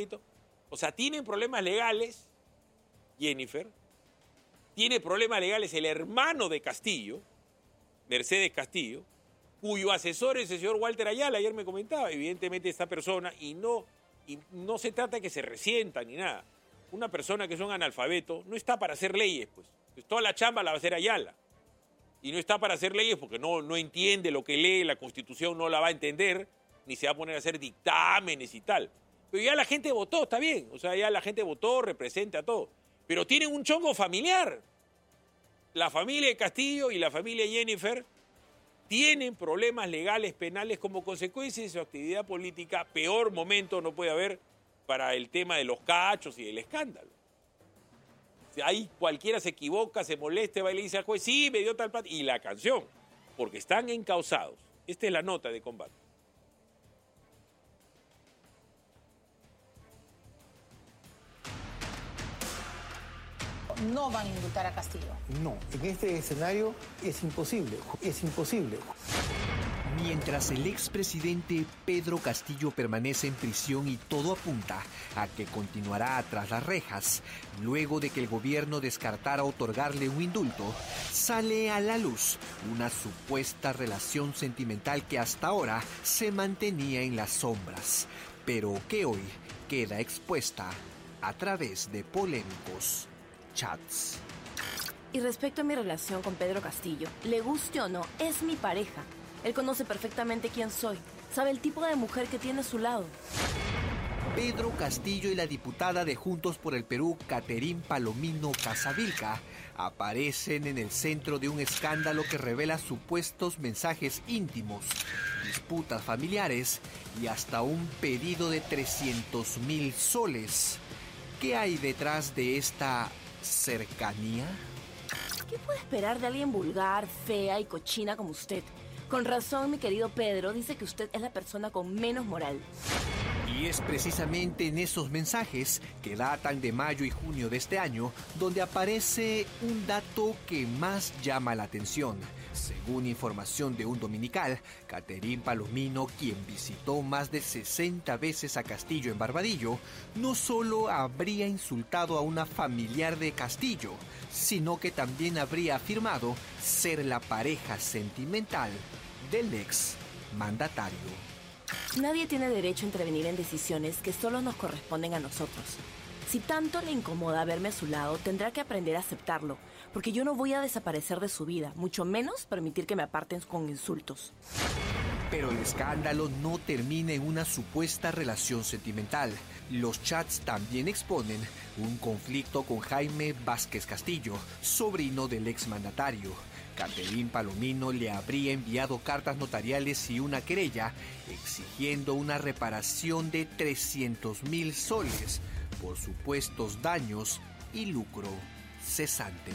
crédito. O sea, tienen problemas legales, Jennifer. Tiene problemas legales el hermano de Castillo, Mercedes Castillo, cuyo asesor es el señor Walter Ayala, ayer me comentaba, evidentemente esta persona, y no se trata de que se resienta ni nada. Una persona que es un analfabeto no está para hacer leyes, pues. Toda la chamba la va a hacer Ayala. Y no está para hacer leyes porque no entiende lo que lee, la Constitución no la va a entender, ni se va a poner a hacer dictámenes y tal. Pero ya la gente votó, está bien. O sea, ya la gente votó, representa todo. Pero tienen un chongo familiar. La familia de Castillo y la familia de Jennifer tienen problemas legales, penales, como consecuencia de su actividad política. Peor momento no puede haber para el tema de los cachos y del escándalo. Ahí cualquiera se equivoca, se molesta, va y le dice al juez, sí, me dio tal plata. Y la canción, porque están encausados. Esta es la nota de combate. No van a indultar a Castillo. No, en este escenario es imposible. Mientras el expresidente Pedro Castillo permanece en prisión y todo apunta a que continuará tras las rejas, luego de que el gobierno descartara otorgarle un indulto, sale a la luz una supuesta relación sentimental que hasta ahora se mantenía en las sombras, pero que hoy queda expuesta a través de polémicos chats. Y respecto a mi relación con Pedro Castillo, le guste o no, es mi pareja. Él conoce perfectamente quién soy, sabe el tipo de mujer que tiene a su lado. Pedro Castillo y la diputada de Juntos por el Perú, Caterín Palomino Casavilca, aparecen en el centro de un escándalo que revela supuestos mensajes íntimos, disputas familiares y hasta un pedido de 300,000 soles. ¿Qué hay detrás de esta cercanía? ¿Qué puede esperar de alguien vulgar, fea y cochina como usted? Con razón, mi querido Pedro dice que usted es la persona con menos moral. Y es precisamente en esos mensajes, que datan de mayo y junio de este año, donde aparece un dato que más llama la atención. Según información de un dominical, Caterín Palomino, quien visitó más de 60 veces a Castillo en Barbadillo, no solo habría insultado a una familiar de Castillo, sino que también habría afirmado ser la pareja sentimental del ex mandatario. Nadie tiene derecho a intervenir en decisiones que solo nos corresponden a nosotros. Si tanto le incomoda verme a su lado, tendrá que aprender a aceptarlo, porque yo no voy a desaparecer de su vida, mucho menos permitir que me aparten con insultos. Pero el escándalo no termina en una supuesta relación sentimental. Los chats también exponen un conflicto con Jaime Vázquez Castillo, sobrino del exmandatario. Caterín Palomino le habría enviado cartas notariales y una querella exigiendo una reparación de 300,000 soles por supuestos daños y lucro cesante.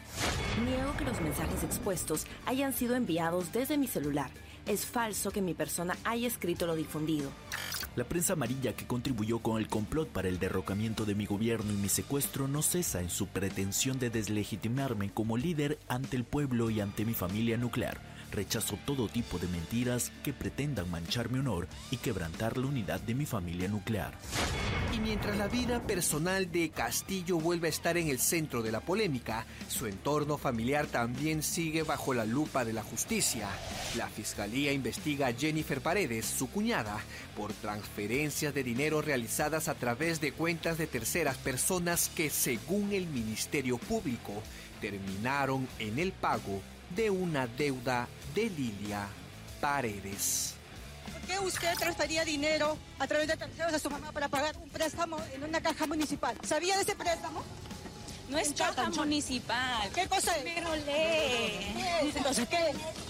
Niego que los mensajes expuestos hayan sido enviados desde mi celular. Es falso que mi persona haya escrito lo difundido. La prensa amarilla que contribuyó con el complot para el derrocamiento de mi gobierno y mi secuestro no cesa en su pretensión de deslegitimarme como líder ante el pueblo y ante mi familia nuclear. Rechazo todo tipo de mentiras que pretendan manchar mi honor y quebrantar la unidad de mi familia nuclear. Y mientras la vida personal de Castillo vuelve a estar en el centro de la polémica, su entorno familiar también sigue bajo la lupa de la justicia. La fiscalía investiga a Jennifer Paredes, su cuñada, por transferencias de dinero realizadas a través de cuentas de terceras personas que, según el Ministerio Público, terminaron en el pago de una deuda de Lilia Paredes. ¿Por qué usted transfería dinero a través de terceros a su mamá para pagar un préstamo en una caja municipal? ¿Sabía de ese préstamo? No es caja municipal. ¿Qué cosa es? Pero lee. Entonces, ¿qué?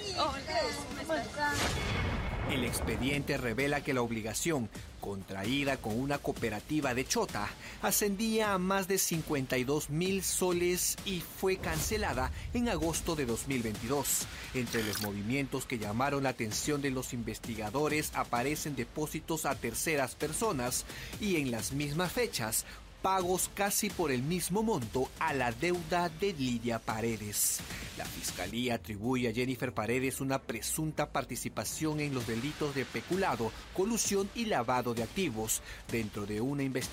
El expediente revela que la obligación, contraída con una cooperativa de Chota, ascendía a más de 52,000 soles y fue cancelada en agosto de 2022. Entre los movimientos que llamaron la atención de los investigadores aparecen depósitos a terceras personas y en las mismas fechas, pagos casi por el mismo monto a la deuda de Lilia Paredes. La Fiscalía atribuye a Jennifer Paredes una presunta participación en los delitos de peculado, colusión y lavado de activos, dentro de una investigación